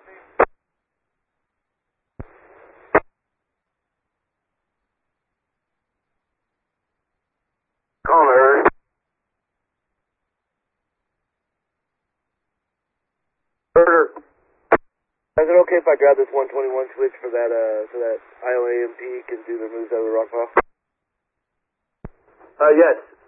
Call her. Burger. Is it okay if I grab this 121 switch for that, so that IOAMP can do the moves out of the rock pile? Yes.